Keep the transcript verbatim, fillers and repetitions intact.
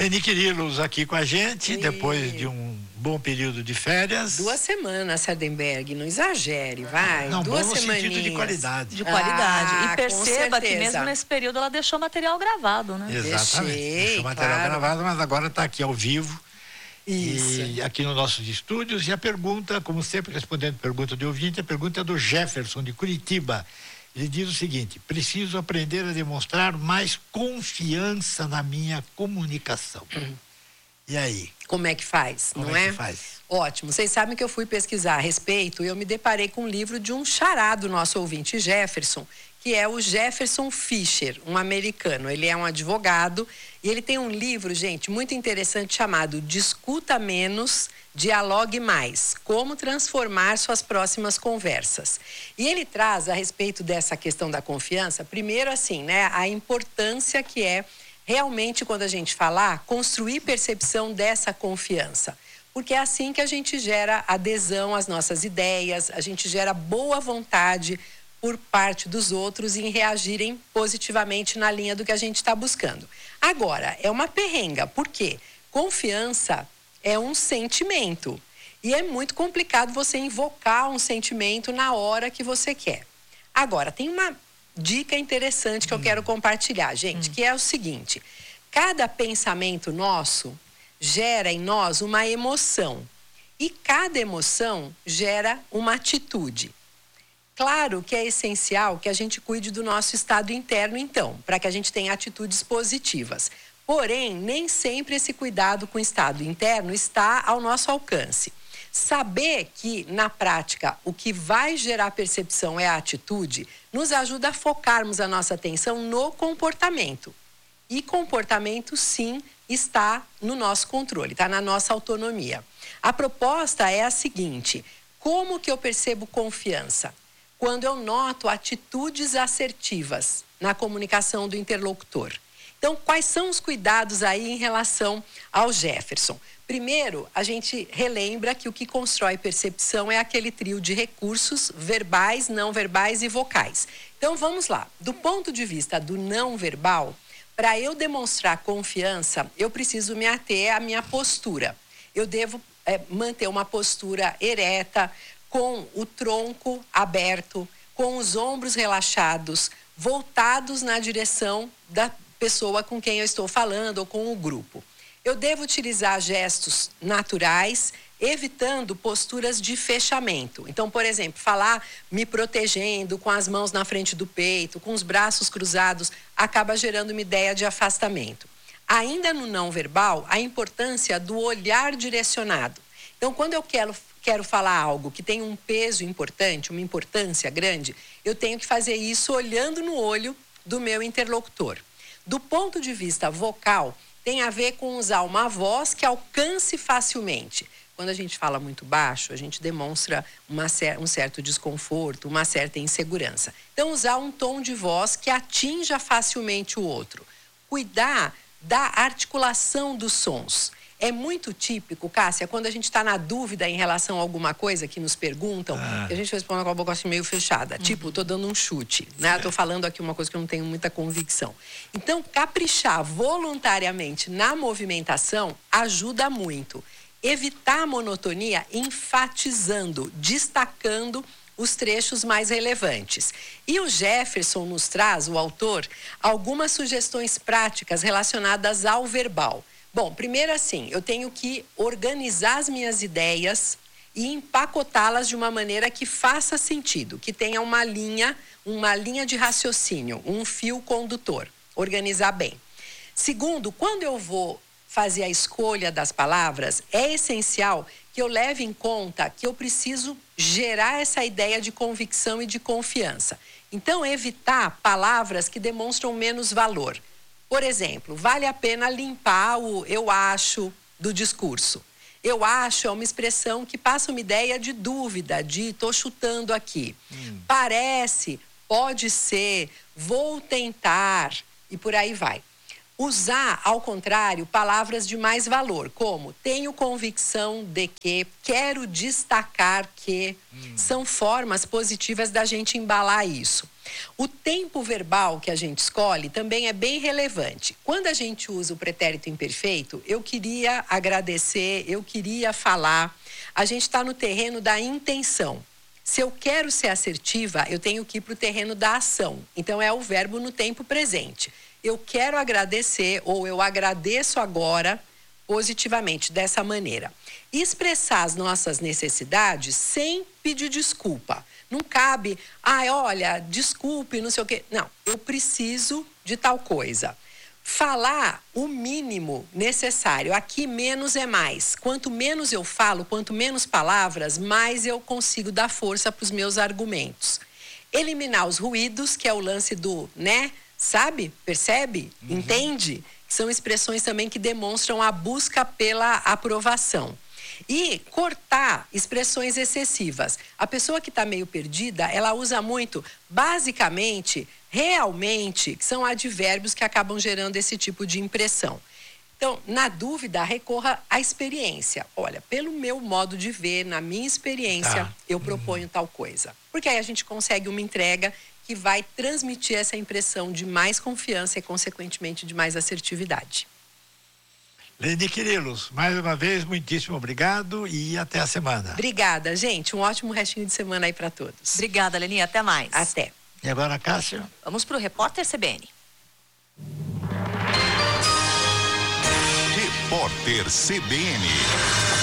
Eni Quirilos aqui com a gente, e... depois de um bom período de férias. Duas semanas, Sardenberg, não exagere, vai. Não, Duas bom no semaninhas. sentido de qualidade. De qualidade. Ah, e perceba que mesmo nesse período ela deixou material gravado, né? Exatamente. Deixei, deixou material claro. gravado, mas agora está aqui ao vivo. Isso. E aqui nos nossos estúdios. E a pergunta, como sempre, respondendo a pergunta de ouvinte, a pergunta é do Jefferson, de Curitiba. Ele diz o seguinte: preciso aprender a demonstrar mais confiança na minha comunicação. Hum. E aí? Como é que faz, Como não é? é? Que faz? Ótimo. Vocês sabem que eu fui pesquisar a respeito e eu me deparei com um livro de um xará do nosso ouvinte Jefferson, que é o Jefferson Fischer, um americano. Ele é um advogado e ele tem um livro, gente, muito interessante chamado Discuta Menos, Dialogue Mais, como transformar suas próximas conversas. E ele traz a respeito dessa questão da confiança, primeiro assim, né, a importância que é realmente, quando a gente falar, construir percepção dessa confiança. Porque é assim que a gente gera adesão às nossas ideias, a gente gera boa vontade por parte dos outros em reagirem positivamente na linha do que a gente está buscando. Agora, é uma perrenga, porque confiança é um sentimento. E é muito complicado você invocar um sentimento na hora que você quer. Agora, tem uma dica interessante que eu quero compartilhar, gente, que é o seguinte: cada pensamento nosso gera em nós uma emoção e cada emoção gera uma atitude. Claro que é essencial que a gente cuide do nosso estado interno, então, para que a gente tenha atitudes positivas. Porém, nem sempre esse cuidado com o estado interno está ao nosso alcance. Saber que, na prática, o que vai gerar percepção é a atitude, nos ajuda a focarmos a nossa atenção no comportamento. E comportamento, sim, está no nosso controle, está na nossa autonomia. A proposta é a seguinte: como que eu percebo confiança? Quando eu noto atitudes assertivas na comunicação do interlocutor. Então, quais são os cuidados aí em relação ao Jefferson? Primeiro, a gente relembra que o que constrói percepção é aquele trio de recursos verbais, não verbais e vocais. Então, vamos lá. Do ponto de vista do não verbal, para eu demonstrar confiança, eu preciso me ater à minha postura. Eu devo é, manter uma postura ereta, com o tronco aberto, com os ombros relaxados, voltados na direção da pessoa com quem eu estou falando ou com o grupo. Eu devo utilizar gestos naturais, evitando posturas de fechamento. Então, por exemplo, falar me protegendo, com as mãos na frente do peito, com os braços cruzados, acaba gerando uma ideia de afastamento. Ainda no não verbal, a importância do olhar direcionado. Então, quando eu quero, quero falar algo que tem um peso importante, uma importância grande, eu tenho que fazer isso olhando no olho do meu interlocutor. Do ponto de vista vocal, tem a ver com usar uma voz que alcance facilmente. Quando a gente fala muito baixo, a gente demonstra uma, um certo desconforto, uma certa insegurança. Então, usar um tom de voz que atinja facilmente o outro. Cuidar da articulação dos sons. É muito típico, Cássia, quando a gente está na dúvida em relação a alguma coisa que nos perguntam, ah. a gente responde com a boca assim meio fechada. Uhum. Tipo, estou dando um chute, né? Estou falando aqui uma coisa que eu não tenho muita convicção. Então, caprichar voluntariamente na movimentação ajuda muito. Evitar a monotonia enfatizando, destacando os trechos mais relevantes. E o Jefferson nos traz, o autor, algumas sugestões práticas relacionadas ao verbal. Bom, primeiro assim, eu tenho que organizar as minhas ideias e empacotá-las de uma maneira que faça sentido, que tenha uma linha, uma linha de raciocínio, um fio condutor. Organizar bem. Segundo, quando eu vou fazer a escolha das palavras, é essencial que eu leve em conta que eu preciso gerar essa ideia de convicção e de confiança. Então, evitar palavras que demonstram menos valor. Por exemplo, vale a pena limpar o eu acho do discurso. Eu acho é uma expressão que passa uma ideia de dúvida, de estou chutando aqui. Hum. Parece, pode ser, vou tentar e por aí vai. Usar, ao contrário, palavras de mais valor, como tenho convicção de que, quero destacar que, hum. são formas positivas da gente embalar isso. O tempo verbal que a gente escolhe também é bem relevante. Quando a gente usa o pretérito imperfeito, eu queria agradecer, eu queria falar. A gente está no terreno da intenção. Se eu quero ser assertiva, eu tenho que ir para o terreno da ação. Então, é o verbo no tempo presente. Eu quero agradecer ou eu agradeço agora positivamente, dessa maneira. Expressar as nossas necessidades sem pedir desculpa. Não cabe, ai, olha, desculpe, não sei o quê. Não, eu preciso de tal coisa. Falar o mínimo necessário. Aqui, menos é mais. Quanto menos eu falo, quanto menos palavras, mais eu consigo dar força para os meus argumentos. Eliminar os ruídos, que é o lance do, né? Sabe? Percebe? Uhum. Entende? São expressões também que demonstram a busca pela aprovação. E cortar expressões excessivas. A pessoa que está meio perdida, ela usa muito, basicamente, realmente, que são advérbios que acabam gerando esse tipo de impressão. Então, na dúvida, recorra à experiência. Olha, pelo meu modo de ver, na minha experiência, ah. eu proponho uhum. tal coisa. Porque aí a gente consegue uma entrega que vai transmitir essa impressão de mais confiança e, consequentemente, de mais assertividade. Leni Quirilos, mais uma vez, muitíssimo obrigado e até a semana. Obrigada, gente. Um ótimo restinho de semana aí para todos. Obrigada, Leni. Até mais. Até. E agora, Cássia? Vamos para o Repórter C B N. Repórter C B N.